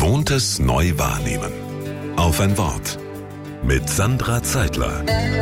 Gewohntes neu wahrnehmen. Auf ein Wort. Mit Sandra Zeitler.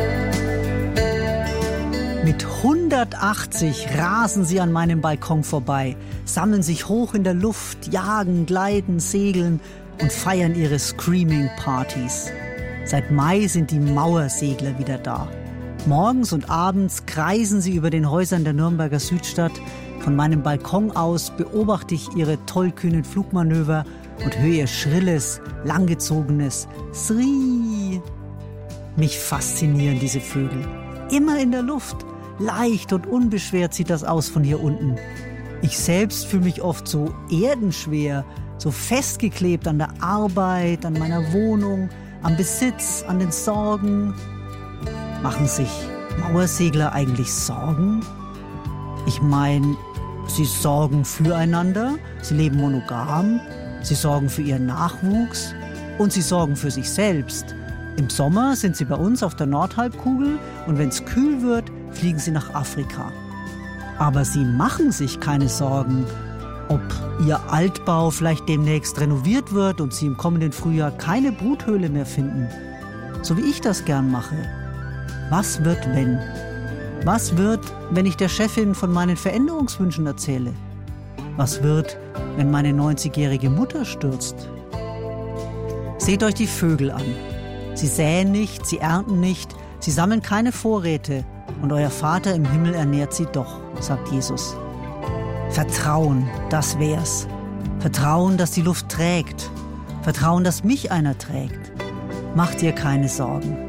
Mit 180 rasen sie an meinem Balkon vorbei, sammeln sich hoch in der Luft, jagen, gleiten, segeln und feiern ihre Screaming-Partys. Seit Mai sind die Mauersegler wieder da. Morgens und abends kreisen sie über den Häusern der Nürnberger Südstadt. Von meinem Balkon aus beobachte ich ihre tollkühnen Flugmanöver und höre ihr schrilles, langgezogenes Sri. Mich faszinieren diese Vögel. Immer in der Luft. Leicht und unbeschwert sieht das aus von hier unten. Ich selbst fühle mich oft so erdenschwer, so festgeklebt an der Arbeit, an meiner Wohnung, am Besitz, an den Sorgen. Machen sich Mauersegler eigentlich Sorgen? Ich meine, sie sorgen füreinander, sie leben monogam, sie sorgen für ihren Nachwuchs und sie sorgen für sich selbst. Im Sommer sind sie bei uns auf der Nordhalbkugel und wenn es kühl wird, fliegen sie nach Afrika. Aber sie machen sich keine Sorgen, ob ihr Altbau vielleicht demnächst renoviert wird und sie im kommenden Frühjahr keine Bruthöhle mehr finden. So wie ich das gern mache. Was wird, wenn? Was wird, wenn ich der Chefin von meinen Veränderungswünschen erzähle? Was wird, wenn meine 90-jährige Mutter stürzt? Seht euch die Vögel an. Sie säen nicht, sie ernten nicht, sie sammeln keine Vorräte und euer Vater im Himmel ernährt sie doch, sagt Jesus. Vertrauen, das wär's. Vertrauen, dass die Luft trägt. Vertrauen, dass mich einer trägt. Macht dir keine Sorgen.